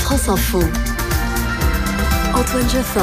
France Info. Antoine Jaffin.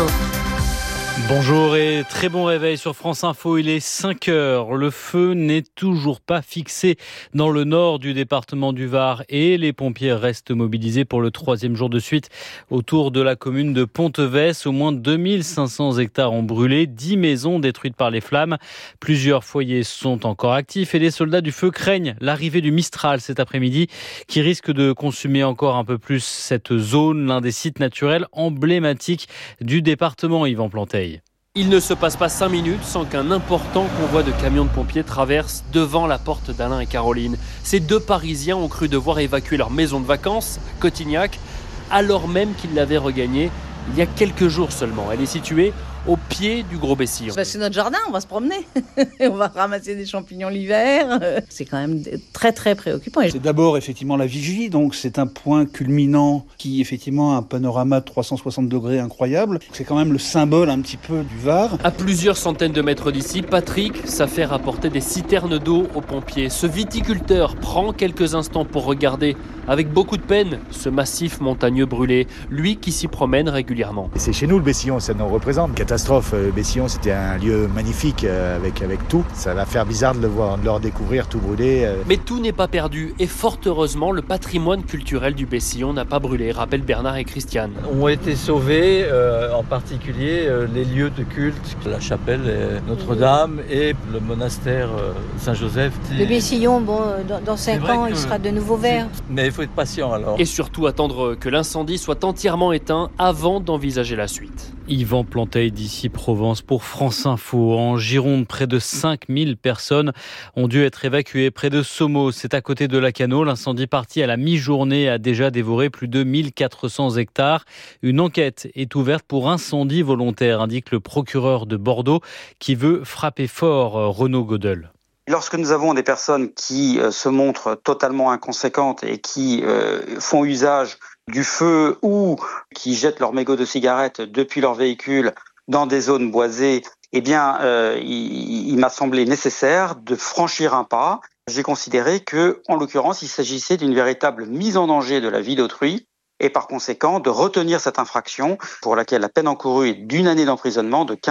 Bonjour et très bon réveil sur France Info, il est 5h. Le feu n'est toujours pas fixé dans le nord du département du Var et les pompiers restent mobilisés pour le 3e jour de suite autour de la commune de Pontevès. Au moins 2500 hectares ont brûlé, 10 maisons détruites par les flammes. Plusieurs foyers sont encore actifs et les soldats du feu craignent l'arrivée du Mistral cet après-midi qui risque de consumer encore un peu plus cette zone, l'un des sites naturels emblématiques du département, Yvan Planteil. Il ne se passe pas 5 minutes sans qu'un important convoi de camions de pompiers traverse devant la porte d'Alain et Caroline. Ces deux Parisiens ont cru devoir évacuer leur maison de vacances, Cotignac, alors même qu'ils l'avaient regagnée il y a quelques jours seulement. Elle est située au pied du Gros Bessillon. C'est notre jardin, on va se promener. On va ramasser des champignons l'hiver. C'est quand même très très préoccupant. C'est d'abord effectivement la vigie, donc c'est un point culminant qui effectivement a un panorama de 360 degrés incroyable. C'est quand même le symbole un petit peu du Var. À plusieurs centaines de mètres d'ici, Patrick s'affaire à porter des citernes d'eau aux pompiers. Ce viticulteur prend quelques instants pour regarder avec beaucoup de peine ce massif montagneux brûlé, lui qui s'y promène régulièrement. Et c'est chez nous le Bessillon, ça nous représente. Catastrophe. Bessillon, c'était un lieu magnifique avec tout. Ça va faire bizarre de le voir, de le redécouvrir tout brûlé. Mais tout n'est pas perdu et fort heureusement, le patrimoine culturel du Bessillon n'a pas brûlé, rappellent Bernard et Christiane. Ont été sauvés, en particulier les lieux de culte, la chapelle Notre-Dame et le monastère Saint-Joseph. Le Bessillon, dans 5 ans, il sera de nouveau vert. Mais il faut être patient alors. Et surtout attendre que l'incendie soit entièrement éteint avant d'envisager la suite. Yvan Planteil d'ici Provence pour France Info. En Gironde, près de 5000 personnes ont dû être évacuées près de Sommeaux. C'est à côté de Lacanau. L'incendie parti à la mi-journée a déjà dévoré plus de 1400 hectares. Une enquête est ouverte pour incendie volontaire, indique le procureur de Bordeaux qui veut frapper fort. Renaud Godel. Lorsque nous avons des personnes qui se montrent totalement inconséquentes et qui font usage du feu ou qui jettent leurs mégots de cigarettes depuis leur véhicule dans des zones boisées, eh bien, il m'a semblé nécessaire de franchir un pas. J'ai considéré que, en l'occurrence, il s'agissait d'une véritable mise en danger de la vie d'autrui et par conséquent de retenir cette infraction pour laquelle la peine encourue est d'1 année d'emprisonnement, de 15